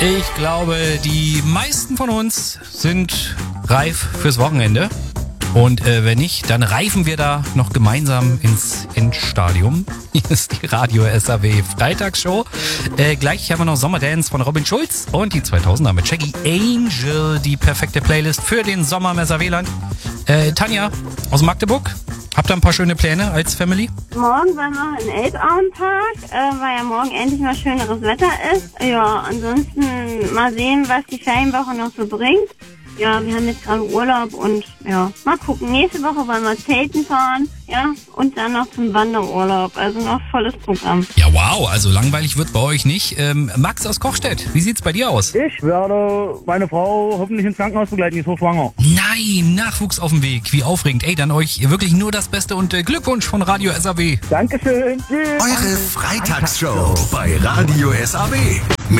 Ich glaube, die meisten von uns sind reif fürs Wochenende. Und wenn nicht, dann reifen wir da noch gemeinsam ins Endstadium. Hier ist die Radio SAW Freitagsshow. Gleich haben wir noch Sommerdance von Robin Schulz und die 2000er mit Shaggy Angel, die perfekte Playlist für den Sommer im SAW-Land. Tanja aus Magdeburg, habt ihr ein paar schöne Pläne als Family? Morgen waren wir in Elbauenpark, weil ja morgen endlich mal schöneres Wetter ist. Ja, ansonsten mal sehen, was die Ferienwoche noch so bringt. Ja, wir haben jetzt gerade Urlaub und ja, mal gucken. Nächste Woche wollen wir Zelten fahren, ja, und dann noch zum Wanderurlaub. Also noch volles Programm. Ja, wow, also langweilig wird bei euch nicht. Max aus Kochstedt, wie sieht's bei dir aus? Ich werde meine Frau hoffentlich ins Krankenhaus begleiten, die ist hochschwanger. Nein, Nachwuchs auf dem Weg, wie aufregend. Ey, dann euch wirklich nur das Beste und Glückwunsch von Radio SAW. Dankeschön. Tschüss. Eure Freitagsshow bei Radio SAW.